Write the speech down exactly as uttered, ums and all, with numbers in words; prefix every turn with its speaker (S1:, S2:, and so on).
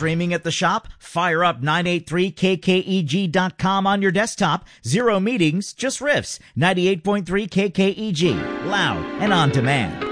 S1: Streaming at the shop? Fire up nine eighty-three K K E G dot com on your desktop. Zero meetings, just riffs. ninety-eight point three K K E G. Loud and on demand.